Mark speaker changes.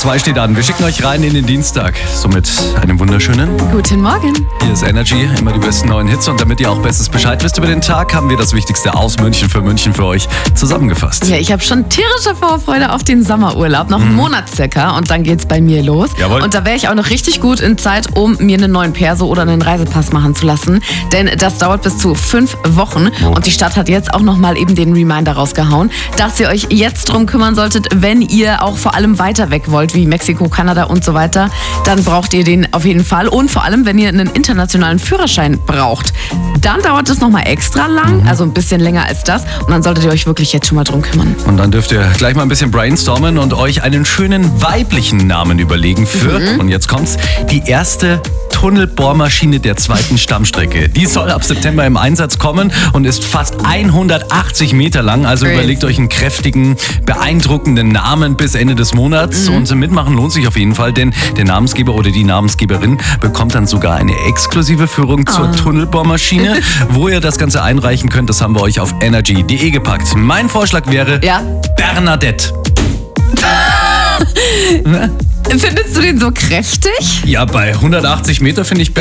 Speaker 1: 2 steht an. Wir schicken euch rein in den Dienstag. Somit einen wunderschönen
Speaker 2: Guten Morgen.
Speaker 1: Hier ist Energy, immer die besten neuen Hits. Und damit ihr auch bestes Bescheid wisst über den Tag, haben wir das Wichtigste aus München für euch zusammengefasst.
Speaker 2: Ja, ich habe schon tierische Vorfreude auf den Sommerurlaub. Noch einen Monat circa und dann geht's bei mir los.
Speaker 1: Jawohl.
Speaker 2: Und da wäre ich auch noch richtig gut in Zeit, um mir einen neuen Perso oder einen Reisepass machen zu lassen. Denn das dauert bis zu 5 Wochen. Und die Stadt hat jetzt auch nochmal eben den Reminder rausgehauen, dass ihr euch jetzt drum kümmern solltet, wenn ihr auch vor allem weiter weg wollt, wie Mexiko, Kanada und so weiter. Dann braucht ihr den auf jeden Fall. Und vor allem, wenn ihr einen internationalen Führerschein braucht, dann dauert es nochmal extra lang, also ein bisschen länger als das. Und dann solltet ihr euch wirklich jetzt schon mal drum kümmern.
Speaker 1: Und dann dürft ihr gleich mal ein bisschen brainstormen und euch einen schönen weiblichen Namen überlegen für, und jetzt kommt's, die erste Tunnelbohrmaschine der 2. Stammstrecke. Die soll ab September im Einsatz kommen und ist fast 180 Meter lang. Also
Speaker 2: Crazy.
Speaker 1: überlegt euch einen kräftigen, beeindruckenden Namen bis Ende des Monats. Und mitmachen lohnt sich auf jeden Fall, denn der Namensgeber oder die Namensgeberin bekommt dann sogar eine exklusive Führung zur Tunnelbohrmaschine. Wo ihr das Ganze einreichen könnt, das haben wir euch auf energy.de gepackt. Mein Vorschlag wäre Bernadette.
Speaker 2: Findest du den so kräftig?
Speaker 1: Ja, bei 180 Meter finde ich